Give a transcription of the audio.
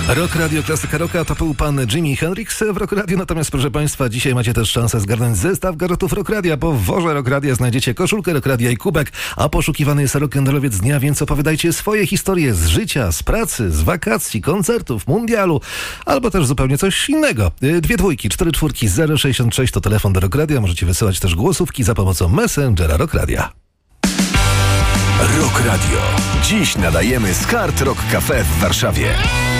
Rock Radio, klasyka rocka, to był pan Jimi Hendrix w Rock Radio. Natomiast proszę państwa, dzisiaj macie też szansę zgarnąć zestaw gadżetów Rock Radia, bo w worze Rock Radia znajdziecie koszulkę Rock Radia i kubek, a poszukiwany jest rock'n'rollowiec dnia, więc opowiadajcie swoje historie z życia, z pracy, z wakacji, koncertów, mundialu, albo też zupełnie coś innego. 2 dwójki, 4 czwórki, 066 to telefon do Rock Radia. Możecie wysyłać też głosówki za pomocą Messengera Rock Radia. Rock Radio. Dziś nadajemy z Hard Rock Cafe w Warszawie.